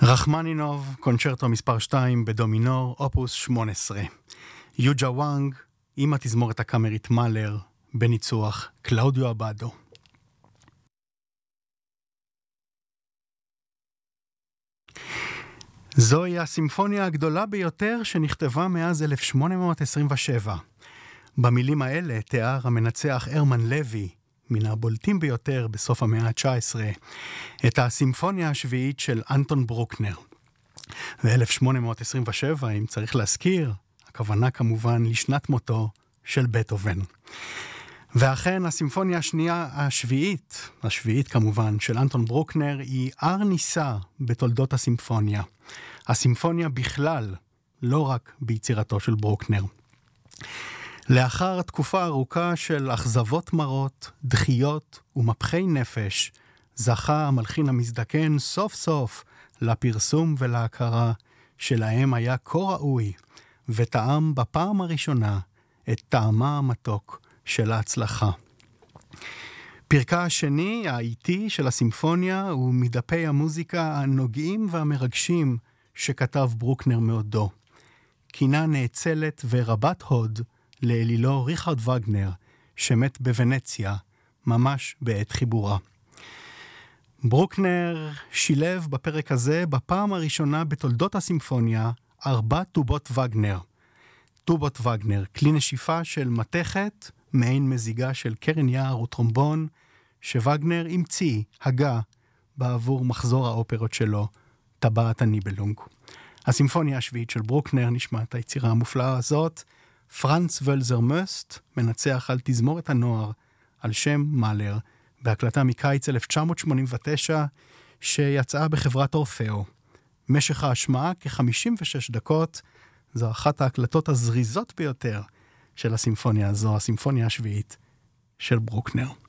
רחמנינוב, קונצ'רטו מספר 2 בדומינור, אופוס 18. יוג'ה וואנג, עם התזמורת הקאמרית מאלר, בניצוח קלאודיו אבאדו. זוהי הסימפוניה הגדולה ביותר שנכתבה מאז 1827. במילים האלה תיאר המנצח הרמן לוי, מן הבולטים ביותר בסוף המאה ה-19, את הסימפוניה השביעית של אנטון ברוקנר. ו-1827, אם צריך להזכיר, הכוונה כמובן לשנת מותו של בטהובן. ואכן הסימפוניה השביעית כמובן, של אנטון ברוקנר, היא הר ניסה בתולדות הסימפוניה. הסימפוניה בכלל, לא רק ביצירתו של ברוקנר. לאחר תקופה ארוכה של אכזבות מרות, דחיות ומפחי נפש, זכה המלחין המזדקן סוף סוף לפרסום ולהכרה שלהם היה כה ראוי, וטעם בפעם הראשונה את טעמה המתוק של ההצלחה. פרקה השני, האיטי של הסימפוניה, הוא מדפי המוזיקה הנוגעים והמרגשים שכתב ברוקנר מעודו. קינה נאצלת ורבת הוד לאלילו ריכרד וגנר, שמת בוונציה, ממש בעת חיבורה. ברוקנר שילב בפרק הזה, בפעם הראשונה בתולדות הסימפוניה, 4 טובות וגנר. טובות וגנר, כלי נשיפה של מתכת, מעין מזיגה של קרן יער וטרומבון, שווגנר המציא, הגה, בעבור מחזור האופרות שלו, טבעת הניבלונג. הסימפוניה השביעית של ברוקנר נשמעת היצירה המופלאה הזאת, פרנץ וולזר מסט, מנצח על תזמורת הנוער, על שם מאלר, בהקלטה מקיץ 1989, שיצאה בחברת אורפאו. משך ההשמעה כ-56 דקות, זו אחת ההקלטות הזריזות ביותר של הסימפוניה הזו, הסימפוניה השביעית של ברוקנר.